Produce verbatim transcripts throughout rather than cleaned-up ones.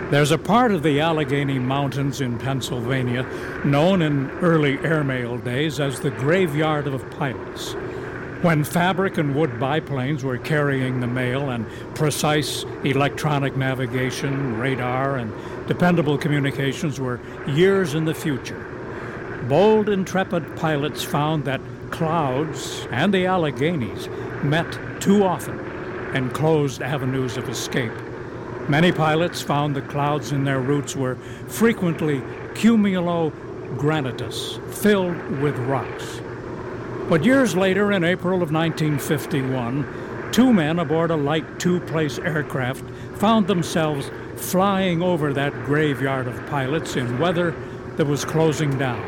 There's a part of the Allegheny Mountains in Pennsylvania known in early airmail days as the Graveyard of Pilots. When fabric and wood biplanes were carrying the mail and precise electronic navigation, radar, and dependable communications were years in the future, bold, intrepid pilots found that clouds and the Alleghenies met too often and closed avenues of escape. Many pilots found the clouds in their routes were frequently cumulo-granitus, filled with rocks. But years later, in April of nineteen fifty-one, two men aboard a light two-place aircraft found themselves flying over that graveyard of pilots in weather that was closing down.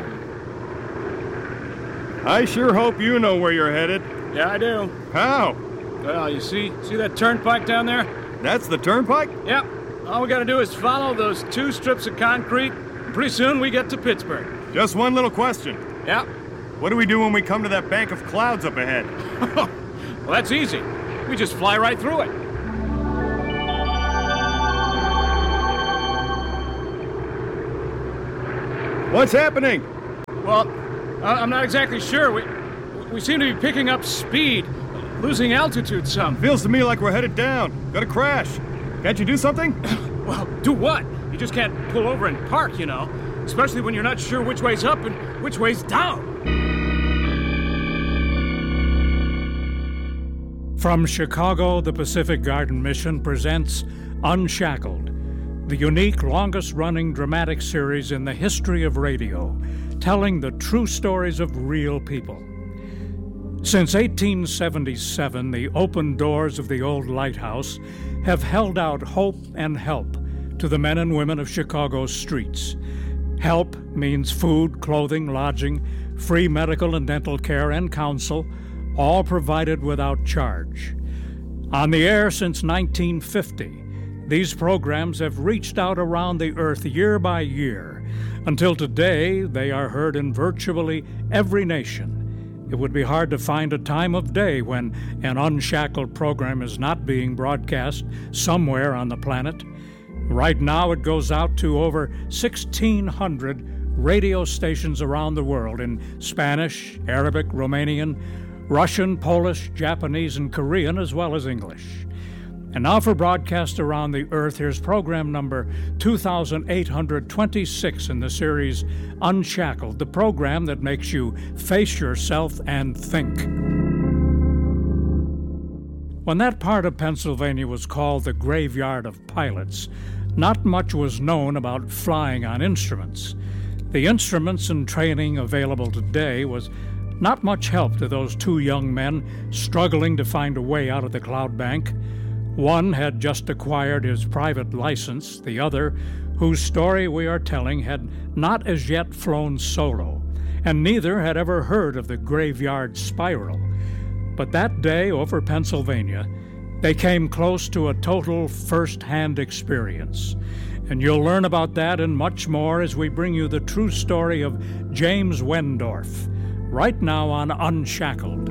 I sure hope you know where you're headed. Yeah, I do. How? Well, you see, see that turnpike down there? That's the turnpike? Yep. All we gotta do is follow those two strips of concrete, and pretty soon we get to Pittsburgh. Just one little question. Yep. What do we do when we come to that bank of clouds up ahead? Well, that's easy. We just fly right through it. What's happening? Well, I'm not exactly sure. We, we seem to be picking up speed, losing altitude some. Feels to me like we're headed down. Gonna crash. Can't you do something? Well, do what? You just can't pull over and park, you know. Especially when you're not sure which way's up and which way's down. From Chicago, the Pacific Garden Mission presents Unshackled, the unique, longest-running dramatic series in the history of radio, telling the true stories of real people. Since eighteen seventy-seven, the open doors of the old lighthouse have held out hope and help to the men and women of Chicago's streets. Help means food, clothing, lodging, free medical and dental care, and counsel, all provided without charge. On the air since nineteen fifty, these programs have reached out around the earth year by year. Until today, they are heard in virtually every nation. It would be hard to find a time of day when an Unshackled program is not being broadcast somewhere on the planet. Right now, it goes out to over sixteen hundred radio stations around the world in Spanish, Arabic, Romanian, Russian, Polish, Japanese, and Korean, as well as English. And now for broadcast around the earth, here's program number two thousand eight hundred twenty-six in the series Unshackled, the program that makes you face yourself and think. When that part of Pennsylvania was called the Graveyard of Pilots, not much was known about flying on instruments. The instruments and training available today was not much help to those two young men struggling to find a way out of the cloud bank. One had just acquired his private license, the other, whose story we are telling, had not as yet flown solo, and neither had ever heard of the Graveyard Spiral. But that day over Pennsylvania, they came close to a total first-hand experience. And you'll learn about that and much more as we bring you the true story of James Wendorf, right now on Unshackled.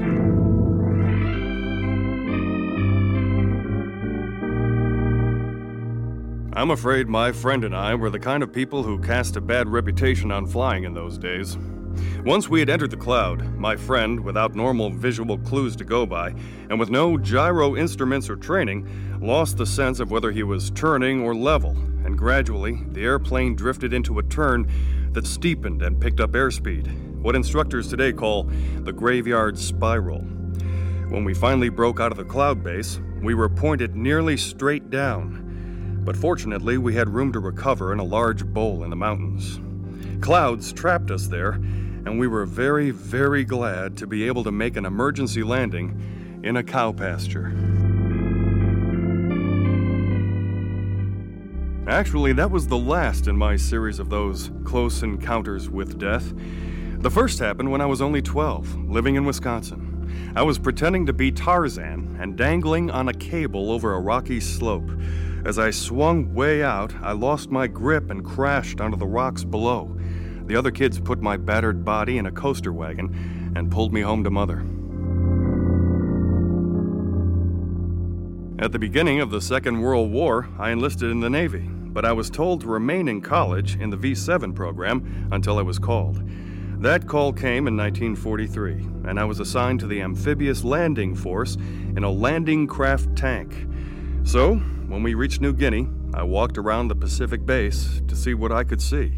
I'm afraid my friend and I were the kind of people who cast a bad reputation on flying in those days. Once we had entered the cloud, my friend, without normal visual clues to go by, and with no gyro instruments or training, lost the sense of whether he was turning or level, and gradually the airplane drifted into a turn that steepened and picked up airspeed, what instructors today call the Graveyard Spiral. When we finally broke out of the cloud base, we were pointed nearly straight down. But fortunately, we had room to recover in a large bowl in the mountains. Clouds trapped us there, and we were very, very glad to be able to make an emergency landing in a cow pasture. Actually, that was the last in my series of those close encounters with death. The first happened when I was only twelve, living in Wisconsin. I was pretending to be Tarzan and dangling on a cable over a rocky slope. As I swung way out, I lost my grip and crashed onto the rocks below. The other kids put my battered body in a coaster wagon and pulled me home to Mother. At the beginning of the Second World War, I enlisted in the Navy. but I was told to remain in college in the V seven program until I was called. That call came in nineteen forty-three, and I was assigned to the Amphibious Landing Force in a landing craft tank. So, when we reached New Guinea, I walked around the Pacific base to see what I could see.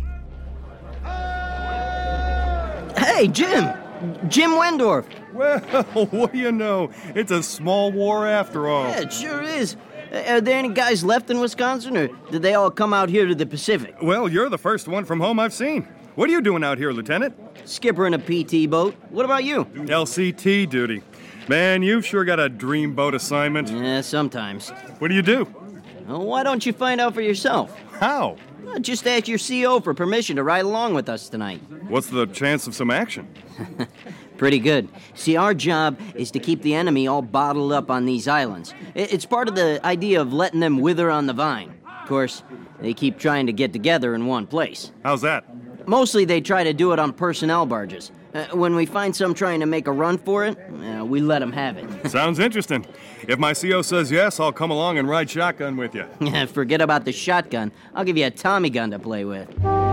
Hey, Jim! Jim Wendorf! Well, what do you know? It's a small war after all. Yeah, it sure is. Are there any guys left in Wisconsin, or did they all come out here to the Pacific? Well, you're the first one from home I've seen. What are you doing out here, Lieutenant? Skipper in a P T boat. What about you? L C T duty. Man, you've sure got a dream boat assignment. Yeah, sometimes. What do you do? Well, why don't you find out for yourself? How? Well, just ask your C O for permission to ride along with us tonight. What's the chance of some action? Pretty good. See, our job is to keep the enemy all bottled up on these islands. It's part of the idea of letting them wither on the vine. Of course, they keep trying to get together in one place. How's that? Mostly they try to do it on personnel barges. Uh, when we find some trying to make a run for it, uh, we let them have it. Sounds interesting. If my C O says yes, I'll come along and ride shotgun with you. Forget about the shotgun. I'll give you a Tommy gun to play with.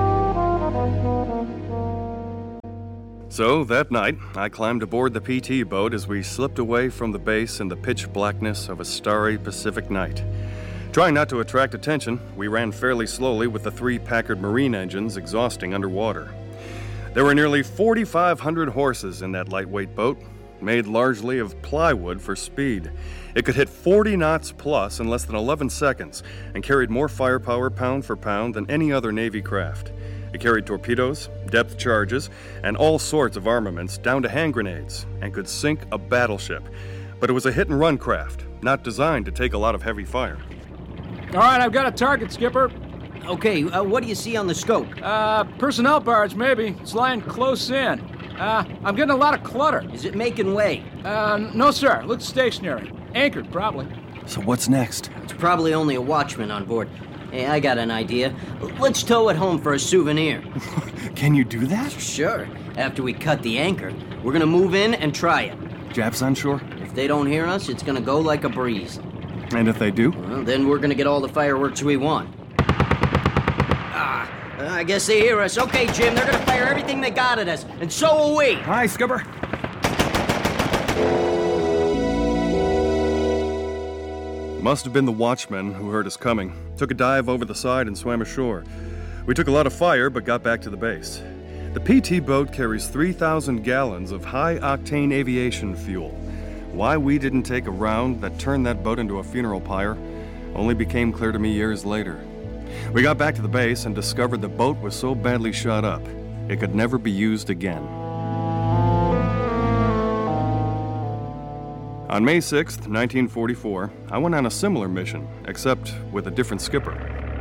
So, that night, I climbed aboard the P T boat as we slipped away from the base in the pitch blackness of a starry Pacific night. Trying not to attract attention, we ran fairly slowly with the three Packard Marine engines exhausting underwater. There were nearly forty-five hundred horses in that lightweight boat, made largely of plywood for speed. It could hit forty knots plus in less than eleven seconds and carried more firepower pound for pound than any other Navy craft. It carried torpedoes, depth charges, and all sorts of armaments down to hand grenades, and could sink a battleship. But it was a hit-and-run craft, not designed to take a lot of heavy fire. All right, I've got a target, Skipper. Okay, uh, what do you see on the scope? Uh, personnel barge, maybe. It's lying close in. Uh, I'm getting a lot of clutter. Is it making way? Uh, no, sir. Looks stationary. Anchored, probably. So what's next? It's probably only a watchman on board. Hey, I got an idea. Let's tow it home for a souvenir. Can you do that? Sure. After we cut the anchor, we're gonna move in and try it. Japs on shore? If they don't hear us, it's gonna go like a breeze. And if they do? Well, then we're gonna get all the fireworks we want. Ah, I guess they hear us. Okay, Jim, they're gonna fire everything they got at us, and so will we. Hi, Skipper. Must have been the watchman who heard us coming, took a dive over the side and swam ashore. We took a lot of fire, but got back to the base. The P T boat carries three thousand gallons of high-octane aviation fuel. Why we didn't take a round that turned that boat into a funeral pyre only became clear to me years later. We got back to the base and discovered the boat was so badly shot up, it could never be used again. On May sixth, nineteen forty-four, I went on a similar mission, except with a different skipper.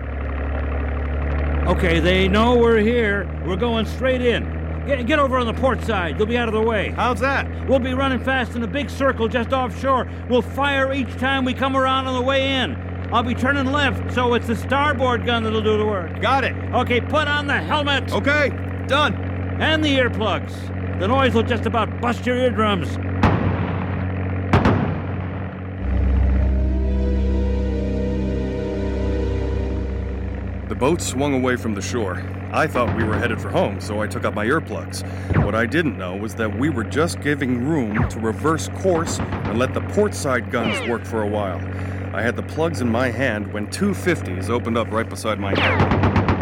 Okay, they know we're here. We're going straight in. Get, get over on the port side. You'll be out of the way. How's that? We'll be running fast in a big circle just offshore. We'll fire each time we come around on the way in. I'll be turning left, so it's the starboard gun that'll do the work. Got it. Okay, put on the helmet. Okay, done. And the earplugs. The noise will just about bust your eardrums. The boat swung away from the shore. I thought we were headed for home, so I took out my earplugs. What I didn't know was that we were just giving room to reverse course and let the portside guns work for a while. I had the plugs in my hand when two fifties opened up right beside my head.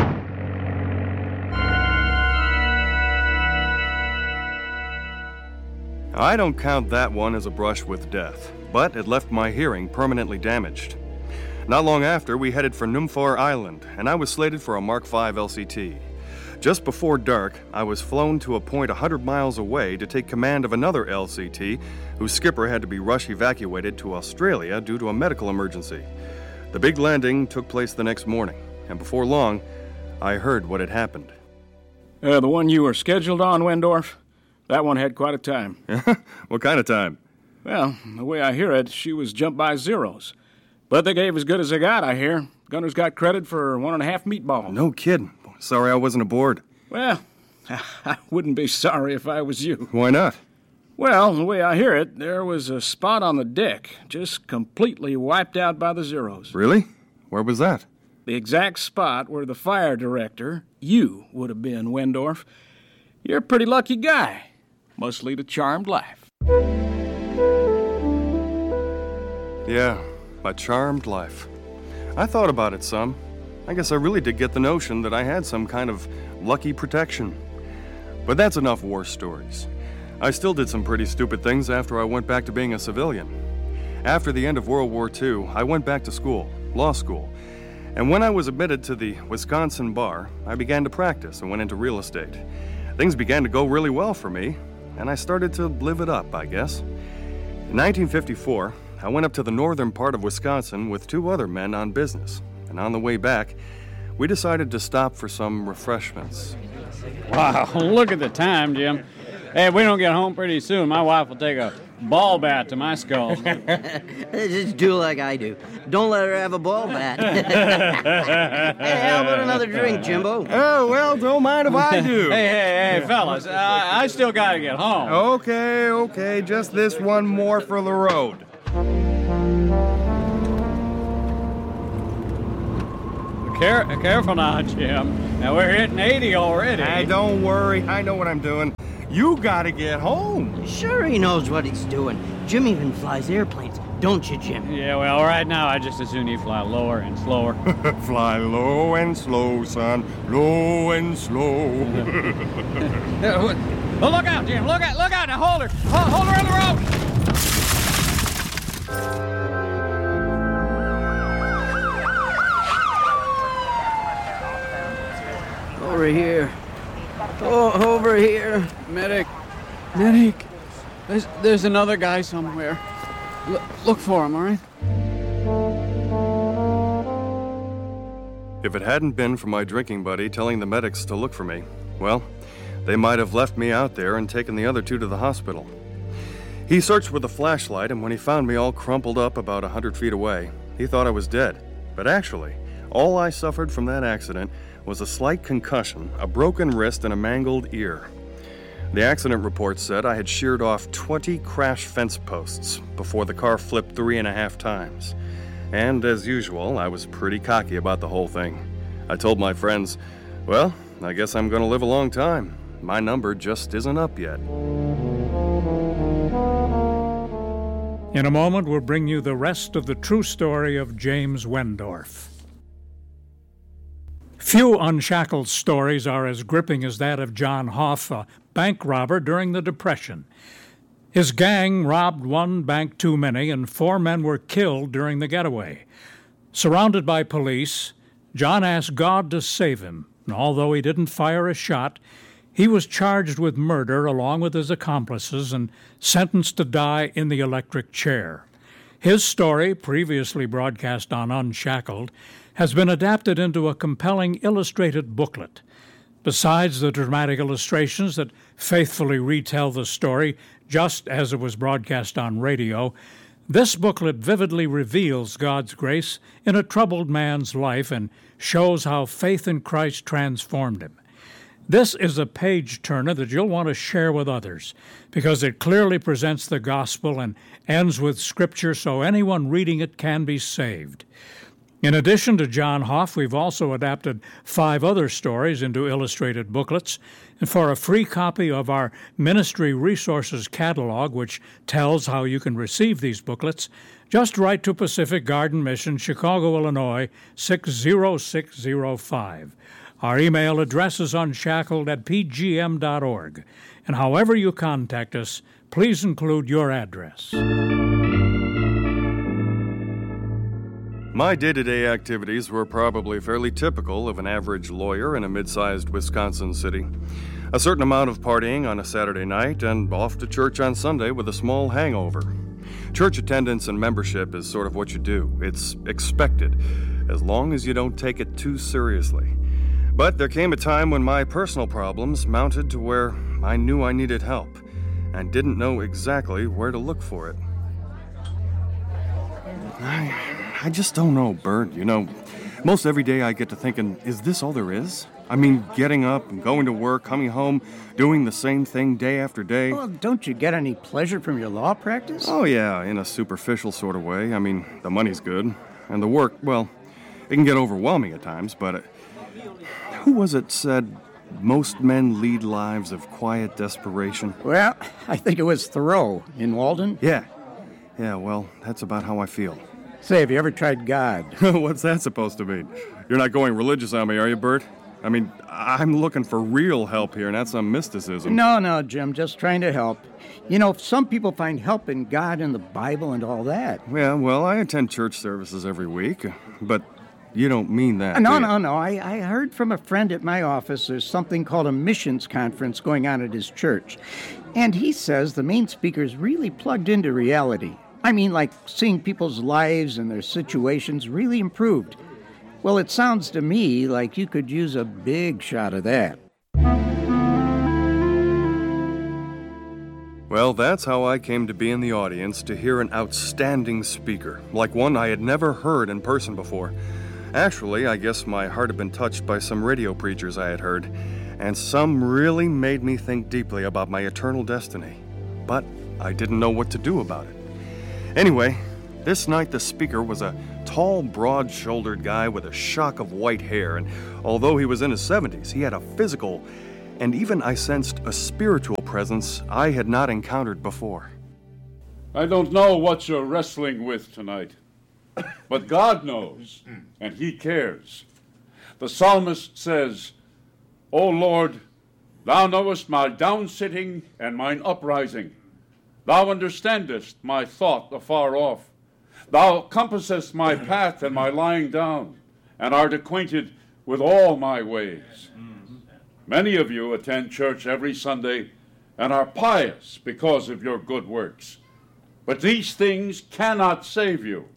I don't count that one as a brush with death, but it left my hearing permanently damaged. Not long after, we headed for Numfor Island, and I was slated for a Mark five L C T. Just before dark, I was flown to a point one hundred miles away to take command of another L C T, whose skipper had to be rush evacuated to Australia due to a medical emergency. The big landing took place the next morning, and before long, I heard what had happened. Uh, the one you were scheduled on, Wendorf? That one had quite a time. What kind of time? Well, the way I hear it, she was jumped by Zeros. But they gave as good as they got, I hear. Gunners got credit for one and a half meatballs. No kidding. Sorry I wasn't aboard. Well, I wouldn't be sorry if I was you. Why not? Well, the way I hear it, there was a spot on the deck just completely wiped out by the Zeros. Really? Where was that? the exact spot where the fire director, you, would have been, Wendorf. You're a pretty lucky guy. Must lead a charmed life. Yeah, my charmed life. I thought about it some. I guess I really did get the notion that I had some kind of lucky protection. But that's enough war stories. I still did some pretty stupid things after I went back to being a civilian. After the end of World War Two, I went back to school, law school. And when I was admitted to the Wisconsin bar, I began to practice and went into real estate. Things began to go really well for me, and I started to live it up, I guess. In nineteen fifty-four, I went up to the northern part of Wisconsin with two other men on business. And on the way back, we decided to stop for some refreshments. Wow, look at the time, Jim. Hey, if we don't get home pretty soon, my wife will take a ball bat to my skull. Just do like I do. Don't let her have a ball bat. Hey, how about another drink, Jimbo? Oh, well, don't mind if I do. Hey, hey, hey, fellas, uh, I still gotta get home. Okay, okay, just this one more for the road. Care- careful now, Jim. Now, we're hitting eighty already. Hey, don't worry, I know what I'm doing. You gotta get home. Sure he knows what he's doing. Jim even flies airplanes, don't you, Jim? Yeah, well, right now, I just as soon you fly lower and slower. Fly low and slow, son. Low and slow. Well, look out, Jim. Look out, look out. Now, hold her. Hold, hold her on the road. Over here. Oh, over here. Medic. Medic. There's, there's another guy somewhere. L- look for him, all right? If it hadn't been for my drinking buddy telling the medics to look for me, well, they might have left me out there and taken the other two to the hospital. He searched with a flashlight, and when he found me all crumpled up about a hundred feet away, he thought I was dead. But actually, all I suffered from that accident was a slight concussion, a broken wrist, and a mangled ear. The accident report said I had sheared off twenty crash fence posts before the car flipped three and a half times. And as usual, I was pretty cocky about the whole thing. I told my friends, well, I guess I'm going to live a long time. My number just isn't up yet. In a moment, we'll bring you the rest of the true story of James Wendorf. Few unshackled stories are as gripping as that of John Hoff, a bank robber during the Depression. His gang robbed one bank too many, and four men were killed during the getaway. Surrounded by police, John asked God to save him, and although he didn't fire a shot, he was charged with murder along with his accomplices and sentenced to die in the electric chair. His story, previously broadcast on Unshackled, has been adapted into a compelling illustrated booklet. Besides the dramatic illustrations that faithfully retell the story just as it was broadcast on radio, this booklet vividly reveals God's grace in a troubled man's life and shows how faith in Christ transformed him. This is a page-turner that you'll want to share with others because it clearly presents the gospel and ends with Scripture so anyone reading it can be saved. In addition to John Hoff, we've also adapted five other stories into illustrated booklets. And for a free copy of our Ministry Resources catalog, which tells how you can receive these booklets, just write to Pacific Garden Mission, Chicago, Illinois, six zero six zero five. Our email address is unshackled at p g m dot org. And however you contact us, please include your address. My day-to-day activities were probably fairly typical of an average lawyer in a mid-sized Wisconsin city. A certain amount of partying on a Saturday night and off to church on Sunday with a small hangover. Church attendance and membership is sort of what you do. It's expected, as long as you don't take it too seriously. But there came a time when my personal problems mounted to where I knew I needed help and didn't know exactly where to look for it. I, I just don't know, Bert. You know, most every day I get to thinking, is this all there is? I mean, getting up and going to work, coming home, doing the same thing day after day. Well, don't you get any pleasure from your law practice? Oh, yeah, in a superficial sort of way. I mean, the money's good. And the work, well, It can get overwhelming at times, but uh, who was it said most men lead lives of quiet desperation? Well, I think it was Thoreau in Walden. Yeah. Yeah, well, that's about how I feel. Say, have you ever tried God? What's that supposed to mean? You're not going religious on me, are you, Bert? I mean, I'm looking for real help here, not some mysticism. No, no, Jim, just trying to help. You know, some people find help in God and the Bible and all that. Yeah, well, I attend church services every week, but you don't mean that. No, do you? no, no. I, I heard from a friend at my office there's something called a missions conference going on at his church. And he says the main speaker's really plugged into reality. I mean, like seeing people's lives and their situations really improved. Well, it sounds to me like you could use a big shot of that. Well, that's how I came to be in the audience, to hear an outstanding speaker, like one I had never heard in person before. Actually, I guess my heart had been touched by some radio preachers I had heard, and some really made me think deeply about my eternal destiny. But I didn't know what to do about it. Anyway, this night the speaker was a tall, broad-shouldered guy with a shock of white hair, and although he was in his seventies, he had a physical and even, I sensed, a spiritual presence I had not encountered before. I don't know what you're wrestling with tonight, but God knows, and He cares. The psalmist says, O Lord, Thou knowest my downsitting and mine uprising. Thou understandest my thought afar off. Thou compassest my path and my lying down, and art acquainted with all my ways. Many of you attend church every Sunday and are pious because of your good works. But these things cannot save you.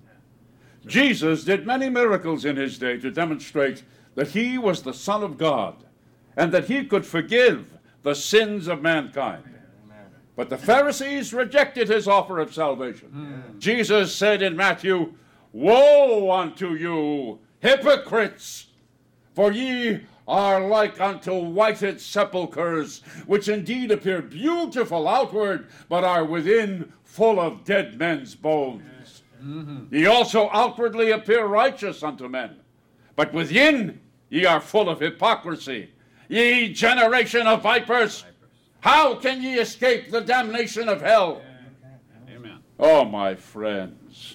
Jesus did many miracles in his day to demonstrate that he was the Son of God and that he could forgive the sins of mankind. But the Pharisees rejected his offer of salvation. Mm. Jesus said in Matthew, Woe unto you, hypocrites! For ye are like unto whited sepulchres, which indeed appear beautiful outward, but are within full of dead men's bones. Mm-hmm. Ye also outwardly appear righteous unto men, but within ye are full of hypocrisy. Ye generation of vipers, how can ye escape the damnation of hell? Amen. Oh, my friends,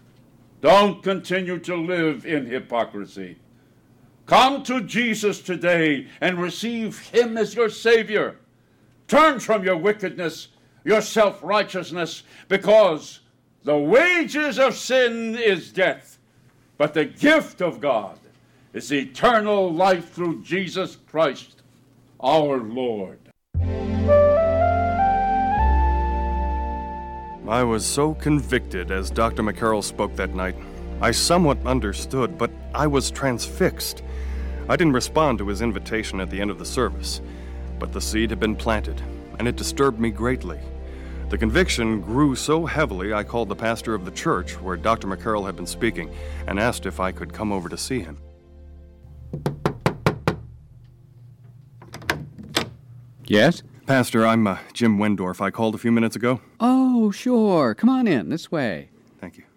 don't continue to live in hypocrisy. Come to Jesus today and receive him as your Savior. Turn from your wickedness, your self-righteousness, because the wages of sin is death, but the gift of God is eternal life through Jesus Christ, our Lord. I was so convicted as Doctor McCarroll spoke that night. I somewhat understood, but I was transfixed. I didn't respond to his invitation at the end of the service, but the seed had been planted, and it disturbed me greatly. The conviction grew so heavily I called the pastor of the church where Doctor McCarroll had been speaking and asked if I could come over to see him. Yes? Pastor, I'm uh, Jim Wendorf. I called a few minutes ago. Oh, sure. Come on in, this way. Thank you.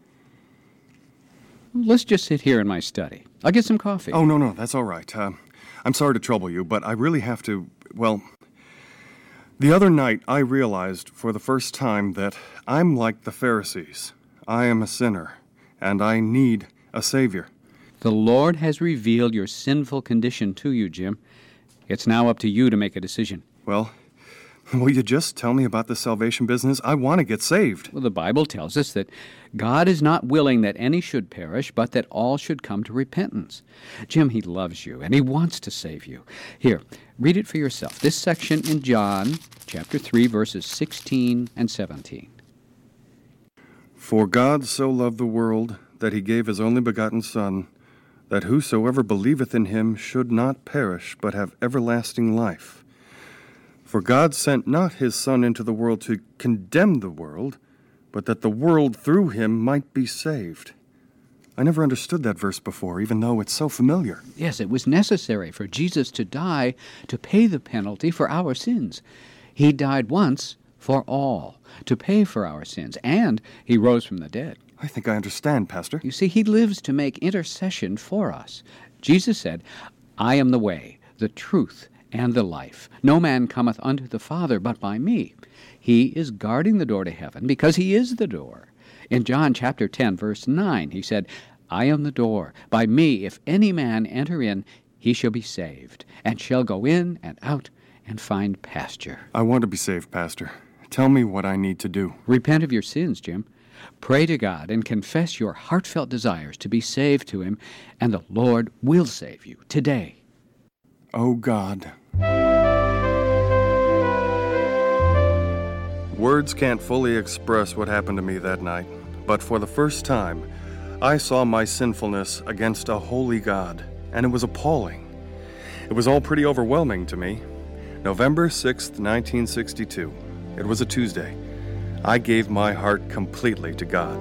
Let's just sit here in my study. I'll get some coffee. Oh, no, no, that's all right. Uh, I'm sorry to trouble you, but I really have to, well, the other night I realized for the first time that I'm like the Pharisees. I am a sinner, and I need a Savior. The Lord has revealed your sinful condition to you, Jim. It's now up to you to make a decision. Well, will you just tell me about the salvation business? I want to get saved. Well, the Bible tells us that God is not willing that any should perish, but that all should come to repentance. Jim, he loves you, and he wants to save you. Here, read it for yourself. This section in John, chapter three, verses sixteen and seventeen. For God so loved the world that he gave his only begotten Son, that whosoever believeth in him should not perish, but have everlasting life. For God sent not his Son into the world to condemn the world, but that the world through him might be saved. I never understood that verse before, even though it's so familiar. Yes, it was necessary for Jesus to die to pay the penalty for our sins. He died once for all, to pay for our sins, and he rose from the dead. I think I understand, Pastor. You see, he lives to make intercession for us. Jesus said, I am the way, the truth, and the life. No man cometh unto the Father but by me. He is guarding the door to heaven because he is the door. In John chapter ten, verse nine, he said, I am the door. By me, if any man enter in, he shall be saved, and shall go in and out and find pasture. I want to be saved, Pastor. Tell me what I need to do. Repent of your sins, Jim. Pray to God and confess your heartfelt desires to be saved to him, and the Lord will save you today. Oh, God. Words can't fully express what happened to me that night, but for the first time, I saw my sinfulness against a holy God, and it was appalling. It was all pretty overwhelming to me. November sixth, nineteen sixty-two. It was a Tuesday. I gave my heart completely to God.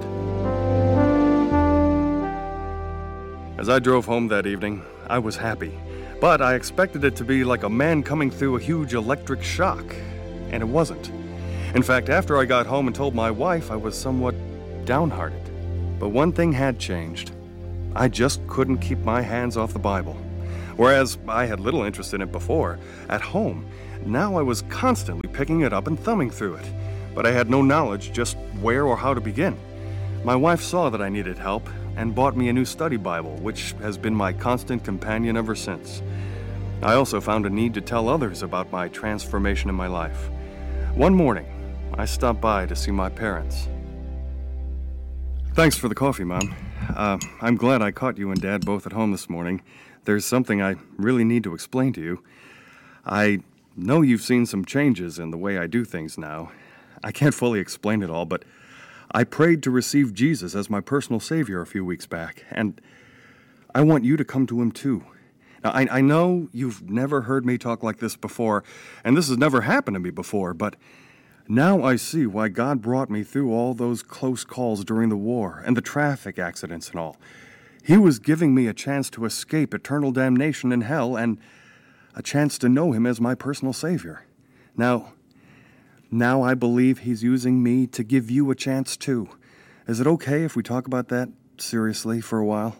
As I drove home that evening, I was happy, but I expected it to be like a man coming through a huge electric shock, and it wasn't. In fact, after I got home and told my wife, I was somewhat downhearted. But one thing had changed. I just couldn't keep my hands off the Bible. Whereas I had little interest in it before, at home, now I was constantly picking it up and thumbing through it. But I had no knowledge just where or how to begin. My wife saw that I needed help and bought me a new study Bible, which has been my constant companion ever since. I also found a need to tell others about my transformation in my life. One morning, I stopped by to see my parents. Thanks for the coffee, Mom. Uh, I'm glad I caught you and Dad both at home this morning. There's something I really need to explain to you. I know you've seen some changes in the way I do things now. I can't fully explain it all, but I prayed to receive Jesus as my personal Savior a few weeks back, and I want you to come to him too. Now, I, I know you've never heard me talk like this before, and this has never happened to me before, but now I see why God brought me through all those close calls during the war and the traffic accidents and all. He was giving me a chance to escape eternal damnation in hell and a chance to know him as my personal Savior. Now, now I believe he's using me to give you a chance too. Is it okay if we talk about that seriously for a while?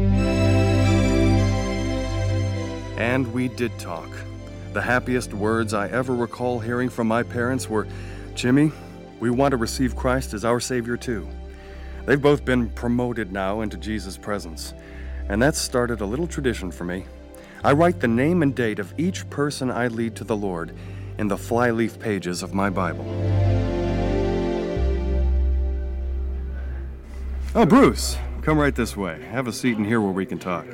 And we did talk. The happiest words I ever recall hearing from my parents were, Jimmy, we want to receive Christ as our Savior too. They've both been promoted now into Jesus' presence, and that's started a little tradition for me. I write the name and date of each person I lead to the Lord in the flyleaf pages of my Bible. Oh, Bruce, come right this way. Have a seat in here where we can talk.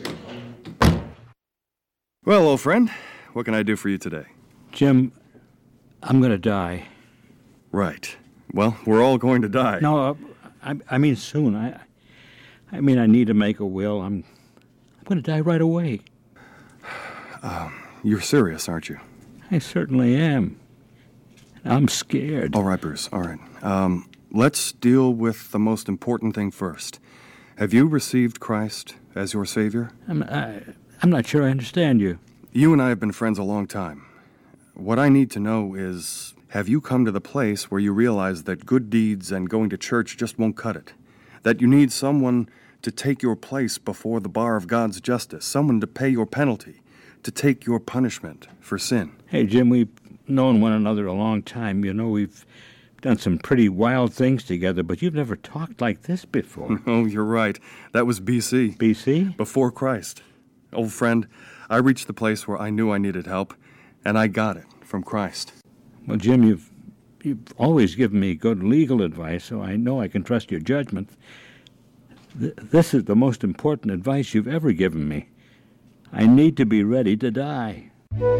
Well, old friend, what can I do for you today? Jim, I'm going to die. Right. Well, we're all going to die. No, uh, I, I mean soon. I, I mean I need to make a will. I'm, I'm going to die right away. Uh, you're serious, aren't you? I certainly am. I'm scared. All right, Bruce. All right. Um, let's deal with the most important thing first. Have you received Christ as your Savior? I'm, I, I'm not sure I understand you. You and I have been friends a long time. What I need to know is, have you come to the place where you realize that good deeds and going to church just won't cut it? That you need someone to take your place before the bar of God's justice, someone to pay your penalty, to take your punishment for sin? Hey, Jim, we've known one another a long time. You know, we've done some pretty wild things together, but you've never talked like this before. Oh, you're right. That was B C. B C? Before Christ. Old friend, I reached the place where I knew I needed help, and I got it from Christ. Well, Jim, you've you've always given me good legal advice, so I know I can trust your judgment. Th- this is the most important advice you've ever given me. I need to be ready to die.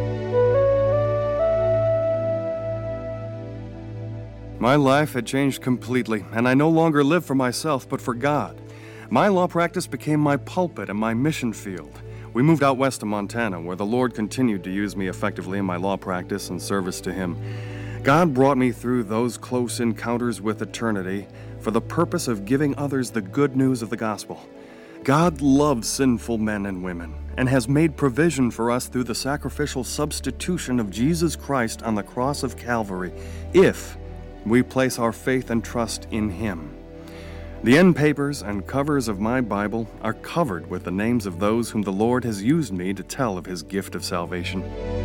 My life had changed completely, and I no longer lived for myself, but for God. My law practice became my pulpit and my mission field. We moved out west to Montana, where the Lord continued to use me effectively in my law practice and service to Him. God brought me through those close encounters with eternity for the purpose of giving others the good news of the gospel. God loves sinful men and women and has made provision for us through the sacrificial substitution of Jesus Christ on the cross of Calvary, if we place our faith and trust in Him. The end papers and covers of my Bible are covered with the names of those whom the Lord has used me to tell of his gift of salvation.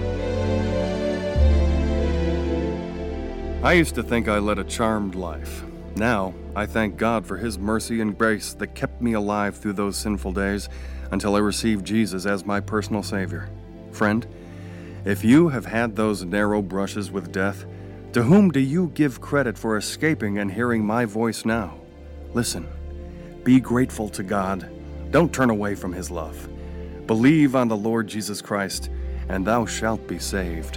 I used to think I led a charmed life. Now, I thank God for his mercy and grace that kept me alive through those sinful days until I received Jesus as my personal Savior. Friend, if you have had those narrow brushes with death, to whom do you give credit for escaping and hearing my voice now? Listen, be grateful to God. Don't turn away from his love. Believe on the Lord Jesus Christ, and thou shalt be saved.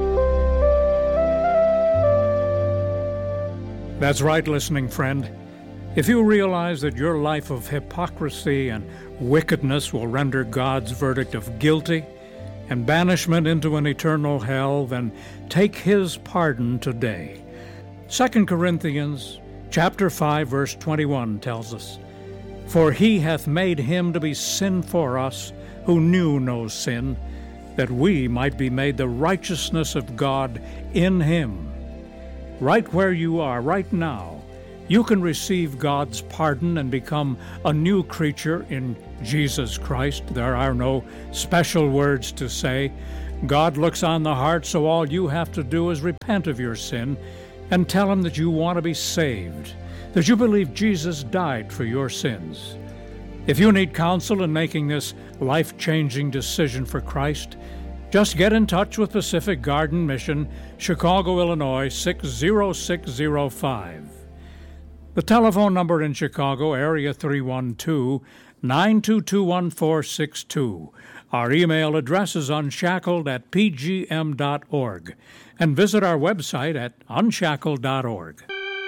That's right, listening friend. If you realize that your life of hypocrisy and wickedness will render God's verdict of guilty and banishment into an eternal hell, then take his pardon today. Second Corinthians chapter five, verse twenty-one tells us, "For he hath made him to be sin for us, who knew no sin, that we might be made the righteousness of God in him." Right where you are right now, you can receive God's pardon and become a new creature in Jesus Christ. There are no special words to say. God looks on the heart, so all you have to do is repent of your sin and tell him that you want to be saved, that you believe Jesus died for your sins. If you need counsel in making this life-changing decision for Christ, just get in touch with Pacific Garden Mission, Chicago, Illinois, six zero six zero five. The telephone number in Chicago, area three one two, nine two two, one four six two. Our email address is unshackled at p g m dot org. And visit our website at unshackled dot org.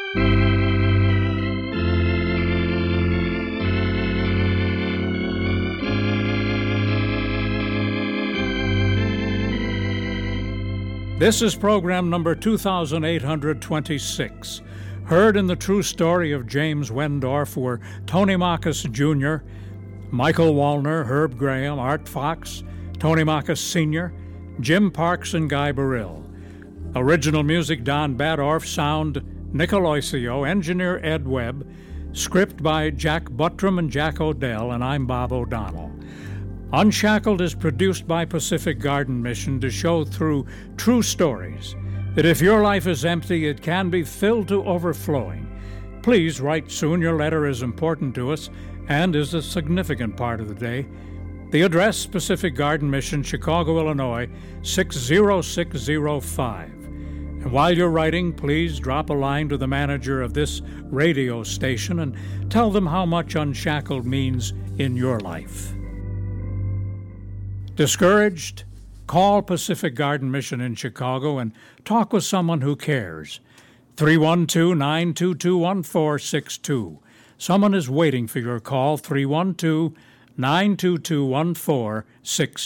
This is program number two thousand eight hundred twenty-six. Heard in the true story of James Wendorf were Tony Makis Junior, Michael Wallner, Herb Graham, Art Fox, Tony Makis Senior, Jim Parks, and Guy Burrill. Original music Don Badorf, sound Nick Aloisio, engineer Ed Webb, script by Jack Buttram and Jack Odell, and I'm Bob O'Donnell. Unshackled is produced by Pacific Garden Mission to show through true stories that if your life is empty, it can be filled to overflowing. Please write soon. Your letter is important to us and is a significant part of the day. The address, Pacific Garden Mission, Chicago, Illinois, six zero six zero five. And while you're writing, please drop a line to the manager of this radio station and tell them how much Unshackled means in your life. Discouraged? Call Pacific Garden Mission in Chicago and talk with someone who cares. three one two, nine two two, one four six two. Someone is waiting for your call, three one two, nine two two, one four six